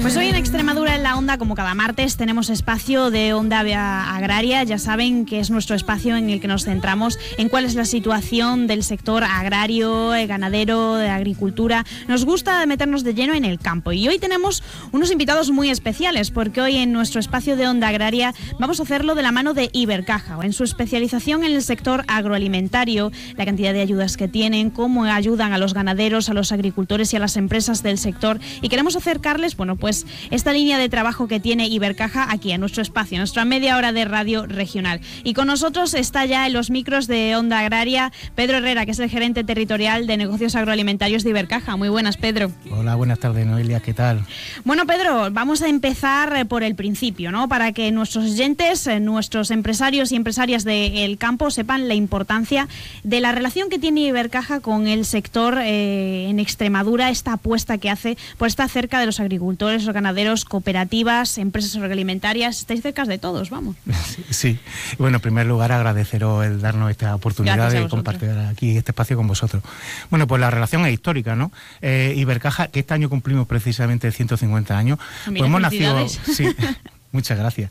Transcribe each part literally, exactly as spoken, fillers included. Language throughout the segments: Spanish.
Pues hoy en Extremadura en la Onda, como cada martes, tenemos espacio de Onda Agraria. Ya saben que es nuestro espacio en el que nos centramos en cuál es la situación del sector agrario, ganadero, de agricultura. Nos gusta meternos de lleno en el campo y hoy tenemos unos invitados muy especiales porque hoy en nuestro espacio de Onda Agraria vamos a hacerlo de la mano de Ibercaja, en su especialización en el sector agroalimentario, la cantidad de ayudas que tienen, cómo ayudan a los ganaderos, a los agricultores y a las empresas del sector, y queremos acercarles, bueno, pues esta línea de trabajo que tiene Ibercaja aquí en nuestro espacio, en nuestra media hora de radio regional. Y con nosotros está ya en los micros de Onda Agraria Pedro Herrera, que es el gerente territorial de negocios agroalimentarios de Ibercaja. Muy buenas, Pedro. Hola, buenas tardes, Noelia, ¿qué tal? Bueno, Pedro, vamos a empezar por el principio, ¿no? Para que nuestros oyentes, nuestros empresarios y empresarias del campo sepan la importancia de la relación que tiene Ibercaja con el sector eh, en Extremadura, esta apuesta que hace por estar cerca de los agricultores, los ganaderos, cooperativas, empresas agroalimentarias. Estáis cerca de todos, vamos. Sí, sí. Bueno, en primer lugar, agradeceros el darnos esta oportunidad de compartir aquí este espacio con vosotros. Bueno, pues la relación es histórica, ¿no? Eh, Ibercaja, que este año cumplimos precisamente ciento cincuenta años, Mira, pues hemos nacido... Sí. Muchas gracias.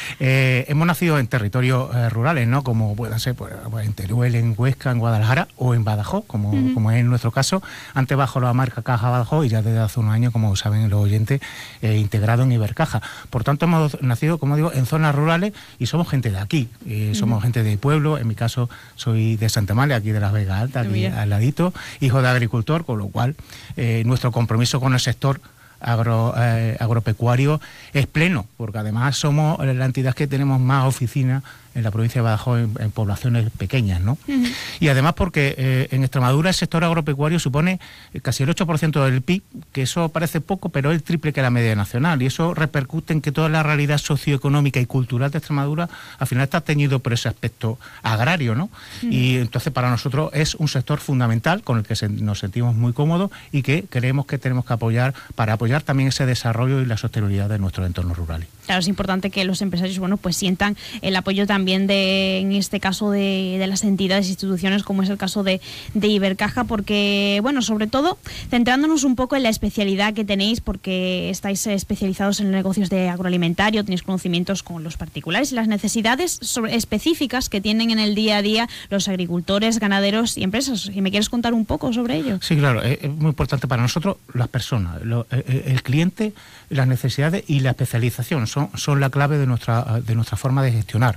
Eh, hemos nacido en territorios eh, rurales, ¿no? Como puedan ser pues, en Teruel, en Huesca, en Guadalajara o en Badajoz, como, uh-huh. como es en nuestro caso. Antes bajo la marca Caja Badajoz y ya desde hace unos años, como saben los oyentes, eh, integrado en Ibercaja. Por tanto, hemos nacido, como digo, en zonas rurales y somos gente de aquí. Eh, somos uh-huh. gente de pueblo. En mi caso, soy de Santa Amalia, aquí de las Vegas Altas, aquí al ladito, hijo de agricultor, con lo cual eh, nuestro compromiso con el sector Agro, eh, agropecuario es pleno, porque además somos la entidad que tenemos más oficinas en la provincia de Badajoz en, en poblaciones pequeñas, ¿no? Uh-huh. Y además porque eh, en Extremadura el sector agropecuario supone casi el ocho por ciento del P I B, que eso parece poco, pero es el triple que la media nacional, y eso repercute en que toda la realidad socioeconómica y cultural de Extremadura al final está teñido por ese aspecto agrario, ¿no? Uh-huh. Y entonces para nosotros es un sector fundamental con el que se, nos sentimos muy cómodos y que creemos que tenemos que apoyar para apoyar también ese desarrollo y la sostenibilidad de nuestros entornos rurales. Claro, es importante que los empresarios, bueno, pues sientan el apoyo también también de, en este caso de, de las entidades e instituciones, como es el caso de, de Ibercaja, porque, bueno, sobre todo centrándonos un poco en la especialidad que tenéis, porque estáis especializados en negocios de agroalimentario, tenéis conocimientos con los particulares y las necesidades sobre, específicas que tienen en el día a día los agricultores, ganaderos y empresas. ¿Y me quieres contar un poco sobre ello? Sí, claro, es, es muy importante para nosotros las personas, lo, el, el cliente, las necesidades y la especialización son, son la clave de nuestra, de nuestra forma de gestionar.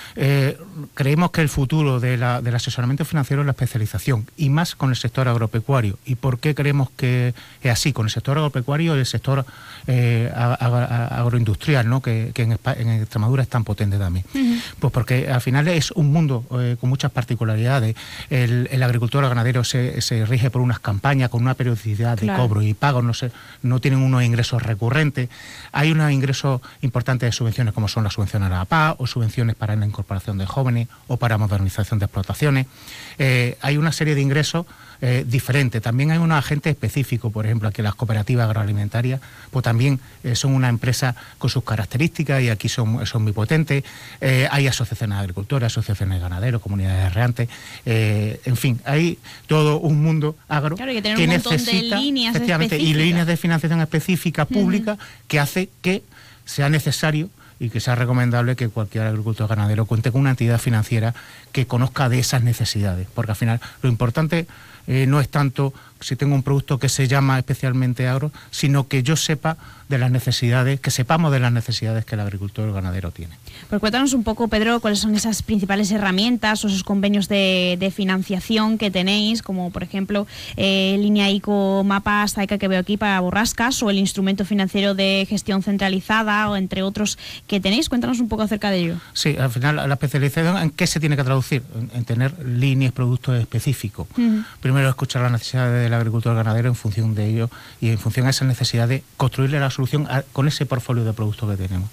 Eh, creemos que el futuro de la, del asesoramiento financiero es la especialización y más con el sector agropecuario. ¿Y por qué creemos que es así? Con el sector agropecuario y el sector eh, agroindustrial, ¿no? que, que en, en Extremadura es tan potente también. Uh-huh. Pues porque al final es un mundo eh, con muchas particularidades. El, el agricultor o ganadero se, se rige por unas campañas con una periodicidad claro. de cobro y pago, no, se, no tienen unos ingresos recurrentes. Hay unos ingresos importantes de subvenciones como son las subvenciones a la P A o subvenciones para la incorporación de jóvenes o para modernización de explotaciones. Eh, hay una serie de ingresos eh, diferentes. También hay unos agentes específicos, por ejemplo, aquí las cooperativas agroalimentarias, pues también eh, son una empresa con sus características y aquí son, son muy potentes. Eh, hay asociaciones de agricultores, asociaciones de ganaderos, comunidades de reantes, eh, en fin, hay todo un mundo agro claro, que, tener que un montón necesita de líneas efectivamente y líneas de financiación específicas públicas uh-huh. que hace que sea necesario y que sea recomendable que cualquier agricultor ganadero cuente con una entidad financiera que conozca de esas necesidades, porque al final lo importante eh, no es tanto si tengo un producto que se llama especialmente agro, sino que yo sepa de las necesidades, que sepamos de las necesidades que el agricultor o el ganadero tiene. Pues cuéntanos un poco, Pedro, cuáles son esas principales herramientas o esos convenios de, de financiación que tenéis, como por ejemplo eh, Línea ICO, Mapa, Saica que veo aquí para borrascas, o el instrumento financiero de gestión centralizada, o entre otros que tenéis. Cuéntanos un poco acerca de ello. Sí, al final la especialización, ¿en qué se tiene que traducir? En, en tener líneas, productos específicos. Uh-huh. Primero escuchar las necesidades del agricultor ganadero en función de ello y en función a esas necesidades construirle la solución a, con ese portfolio de productos que tenemos.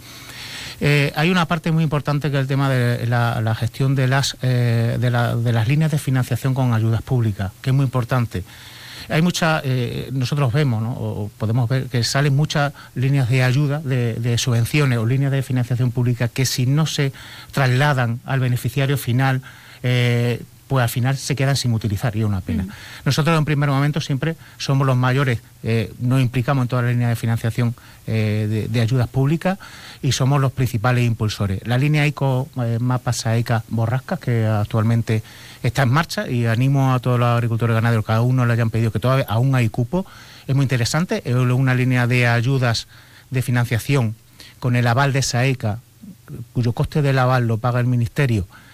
Eh, hay una parte muy importante que es el tema de la, la gestión de las, eh, de, la, de las líneas de financiación con ayudas públicas, que es muy importante. Hay muchas, eh, nosotros vemos, ¿no? o podemos ver que salen muchas líneas de ayuda, de, de subvenciones o líneas de financiación pública que si no se trasladan al beneficiario final, eh, pues al final se quedan sin utilizar y es una pena. Mm. Nosotros en primer momento siempre somos los mayores, eh, nos implicamos en toda la línea de financiación eh, de, de ayudas públicas y somos los principales impulsores. La línea ICO eh, Mapa Saeca Borrascas, que actualmente está en marcha, y animo a todos los agricultores y ganaderos que aún no le hayan pedido, que todavía aún hay cupo, es muy interesante, es una línea de ayudas de financiación con el aval de Saeca, cuyo coste del aval lo paga el Ministerio,